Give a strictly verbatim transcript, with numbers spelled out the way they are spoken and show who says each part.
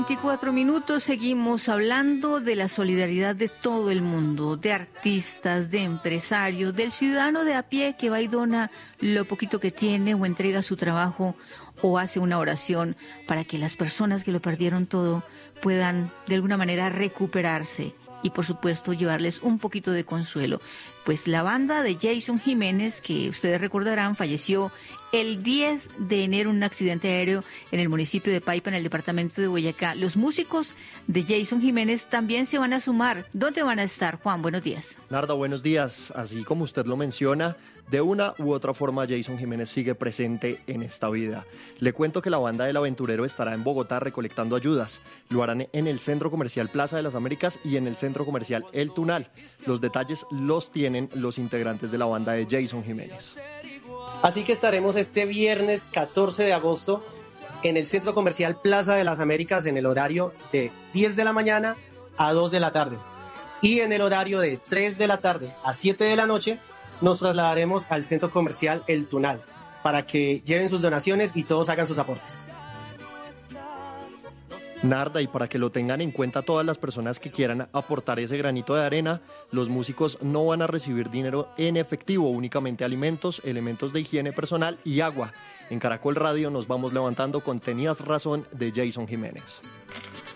Speaker 1: veinticuatro minutos, seguimos hablando de la solidaridad de todo el mundo, de artistas, de empresarios, del ciudadano de a pie que va y dona lo poquito que tiene o entrega su trabajo o hace una oración para que las personas que lo perdieron todo puedan de alguna manera recuperarse y por supuesto llevarles un poquito de consuelo. Pues la banda de Jason Jiménez, que ustedes recordarán, falleció el diez de enero en un accidente aéreo en el municipio de Paipa, en el departamento de Boyacá. Los músicos de Jason Jiménez también se van a sumar. ¿Dónde van a estar? Juan, buenos días.
Speaker 2: Narda, buenos días. Así como usted lo menciona, de una u otra forma Jason Jiménez sigue presente en esta vida. Le cuento que la banda del Aventurero estará en Bogotá recolectando ayudas. Lo harán en el Centro Comercial Plaza de las Américas y en el Centro Comercial El Tunal. Los detalles los tienen los integrantes de la banda de Jason Jiménez.
Speaker 3: Así que estaremos este viernes catorce de agosto en el Centro Comercial Plaza de las Américas en el horario de diez de la mañana a dos de la tarde. Y en el horario de tres de la tarde a siete de la noche nos trasladaremos al Centro Comercial El Tunal para que lleven sus donaciones y todos hagan sus aportes.
Speaker 2: Narda, y para que lo tengan en cuenta todas las personas que quieran aportar ese granito de arena, los músicos no van a recibir dinero en efectivo, únicamente alimentos, elementos de higiene personal y agua. En Caracol Radio nos vamos levantando con Tenías Razón de Jason Jiménez.